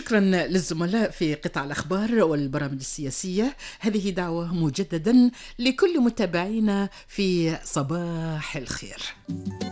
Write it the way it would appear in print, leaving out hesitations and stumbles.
شكرا للزملاء في قطاع الأخبار والبرامج السياسية. هذه دعوة مجددا لكل متابعينا في صباح الخير.